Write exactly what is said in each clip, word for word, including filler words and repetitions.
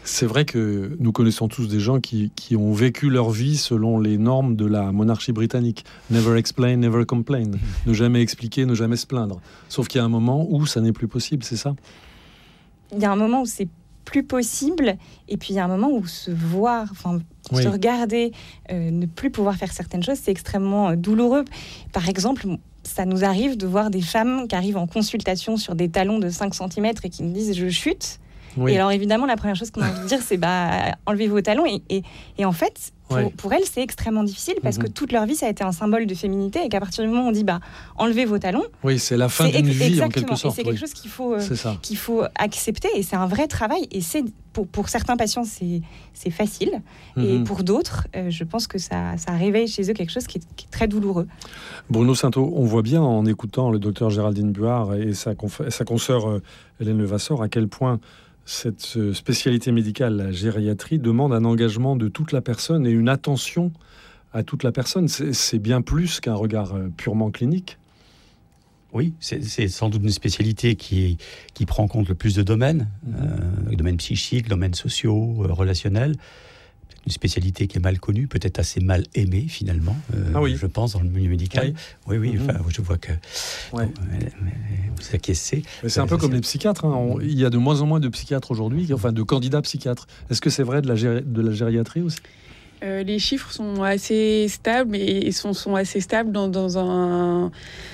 C'est vrai que nous connaissons tous des gens qui, qui ont vécu leur vie selon les normes de la monarchie britannique. Never explain, never complain. Ne jamais expliquer, ne jamais se plaindre. Sauf qu'il y a un moment où ça n'est plus possible, c'est ça ? Il y a un moment où c'est plus possible, et puis il y a un moment où se voir, enfin, oui. se regarder, euh, ne plus pouvoir faire certaines choses, c'est extrêmement euh, douloureux. Par exemple, ça nous arrive de voir des femmes qui arrivent en consultation sur des talons de cinq centimètres et qui me disent « je chute ». Oui. Et alors évidemment, la première chose qu'on a envie de dire, c'est bah, enlevez vos talons. Et, et, et en fait, pour, oui. pour elles, c'est extrêmement difficile parce mm-hmm. que toute leur vie, ça a été un symbole de féminité et qu'à partir du moment où on dit bah, enlevez vos talons. Oui, c'est la fin d'une ex- vie en quelque sorte. Et c'est quelque oui. chose qu'il faut, euh, qu'il faut accepter et c'est un vrai travail. Et c'est, pour, pour certains patients, c'est, c'est facile. Mm-hmm. Et pour d'autres, euh, je pense que ça, ça réveille chez eux quelque chose qui est, qui est très douloureux. Bruno Sainteau, on voit bien en écoutant le docteur Géraldine Buard et sa, conf- sa consoeur euh, Hélène Levasseur à quel point cette spécialité médicale, la gériatrie, demande un engagement de toute la personne et une attention à toute la personne. C'est, c'est bien plus qu'un regard purement clinique. Oui, c'est, c'est sans doute une spécialité qui, qui prend en compte le plus de domaines, mmh. euh, domaines psychiques, domaines sociaux, euh, relationnels. Une spécialité qui est mal connue, peut-être assez mal aimée finalement, euh, ah oui. je pense, dans le milieu médical. Oui, oui, oui mm-hmm. enfin, je vois que ouais. vous acquiescez. Mais c'est un peu comme les psychiatres. Hein. On, il y a de moins en moins de psychiatres aujourd'hui, enfin de candidats psychiatres. Est-ce que c'est vrai de la, géri- de la gériatrie aussi ? euh, Les chiffres sont assez stables et sont, sont assez stables dans, dans un...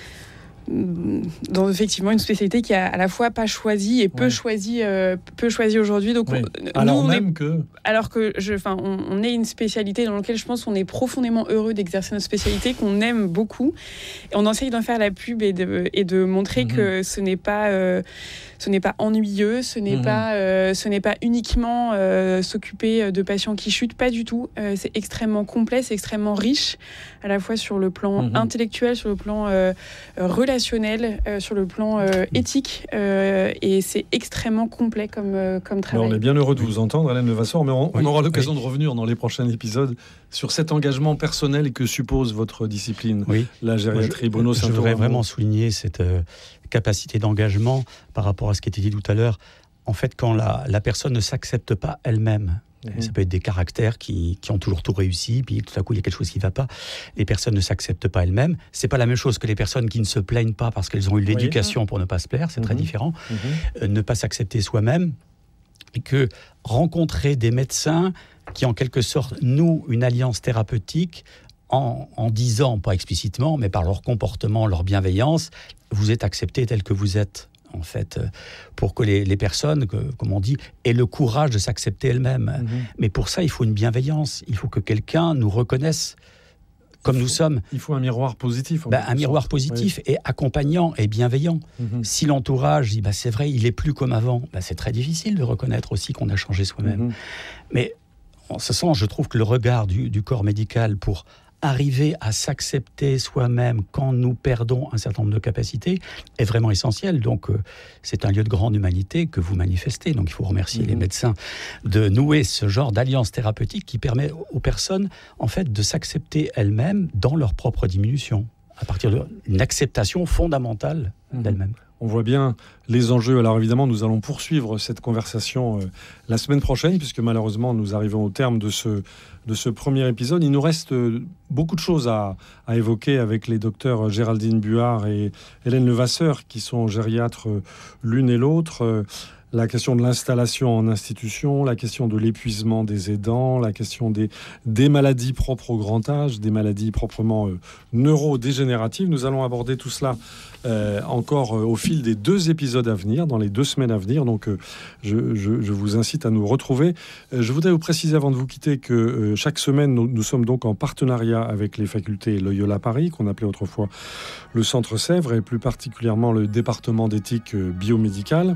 dans effectivement une spécialité qui a à la fois pas choisi et peu ouais. choisi euh, peu choisi aujourd'hui donc oui. on, alors nous, même est, que alors que je enfin on, on est une spécialité dans laquelle je pense qu'on est profondément heureux d'exercer notre spécialité, qu'on aime beaucoup et on essaye d'en faire la pub et de et de montrer mm-hmm. que ce n'est pas euh, ce n'est pas ennuyeux, ce n'est mm-hmm. pas euh, ce n'est pas uniquement euh, s'occuper de patients qui chutent, pas du tout. Euh, c'est extrêmement complet, c'est extrêmement riche à la fois sur le plan mm-hmm. intellectuel, sur le plan euh, relationnel, euh, sur le plan euh, éthique euh, et c'est extrêmement complet comme, euh, comme travail. Alors on est bien heureux de vous entendre, Hélène Levasseur, mais on, oui, on aura l'occasion oui. de revenir dans les prochains épisodes sur cet engagement personnel que suppose votre discipline, oui. la gériatrie. Je, Bruno Sainteau. Je voudrais vraiment souligner cette euh, capacité d'engagement par rapport à ce qui était dit tout à l'heure. En fait, quand la, la personne ne s'accepte pas elle-même, Mmh. ça peut être des caractères qui, qui ont toujours tout réussi, puis tout à coup il y a quelque chose qui ne va pas. Les personnes ne s'acceptent pas elles-mêmes. C'est pas la même chose que les personnes qui ne se plaignent pas parce qu'elles ont eu l'éducation oui. pour ne pas se plaire, c'est mmh. très différent. Mmh. Euh, ne pas s'accepter soi-même, et que rencontrer des médecins qui en quelque sorte nouent une alliance thérapeutique en, en disant, pas explicitement, mais par leur comportement, leur bienveillance, vous êtes accepté tel que vous êtes. En fait, pour que les, les personnes, que, comme on dit, aient le courage de s'accepter elles-mêmes. Mmh. Mais pour ça, il faut une bienveillance. Il faut que quelqu'un nous reconnaisse comme faut, nous sommes. Il faut un miroir positif. Ben, un miroir positif oui. et accompagnant et bienveillant. Mmh. Si l'entourage dit, ben, c'est vrai, il est plus comme avant, ben, c'est très difficile de reconnaître aussi qu'on a changé soi-même. Mmh. Mais en ce sens, je trouve que le regard du, du corps médical pour arriver à s'accepter soi-même quand nous perdons un certain nombre de capacités est vraiment essentiel. Donc, euh, c'est un lieu de grande humanité que vous manifestez. Donc, il faut remercier mmh. les médecins de nouer ce genre d'alliance thérapeutique qui permet aux personnes, en fait, de s'accepter elles-mêmes dans leur propre diminution, à partir d'une acceptation fondamentale mmh. d'elles-mêmes. On voit bien les enjeux. Alors évidemment, nous allons poursuivre cette conversation euh, la semaine prochaine, puisque malheureusement, nous arrivons au terme de ce, de ce premier épisode. Il nous reste euh, beaucoup de choses à, à évoquer avec les docteurs Géraldine Buard et Hélène Levasseur, qui sont gériatres euh, l'une et l'autre. Euh, la question de l'installation en institution, la question de l'épuisement des aidants, la question des, des maladies propres au grand âge, des maladies proprement euh, neurodégénératives. Nous allons aborder tout cela euh, encore euh, au fil des deux épisodes à venir, dans les deux semaines à venir. Donc, euh, je, je, je vous incite à nous retrouver. Euh, je voudrais vous préciser avant de vous quitter que euh, chaque semaine, nous, nous sommes donc en partenariat avec les facultés Loyola Paris, qu'on appelait autrefois le Centre Sèvres, et plus particulièrement le département d'éthique euh, biomédicale.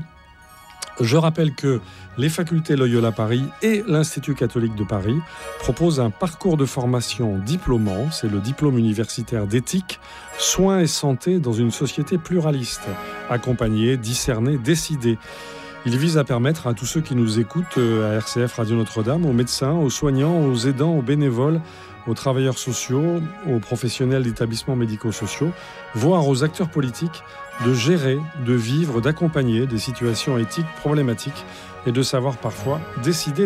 Je rappelle que les facultés Loyola Paris et l'Institut catholique de Paris proposent un parcours de formation diplômant, c'est le diplôme universitaire d'éthique, soins et santé dans une société pluraliste, accompagner, discerner, décider. Il vise à permettre à tous ceux qui nous écoutent à R C F Radio Notre-Dame, aux médecins, aux soignants, aux aidants, aux bénévoles, aux travailleurs sociaux, aux professionnels d'établissements médico-sociaux, voire aux acteurs politiques, de gérer, de vivre, d'accompagner des situations éthiques problématiques et de savoir parfois décider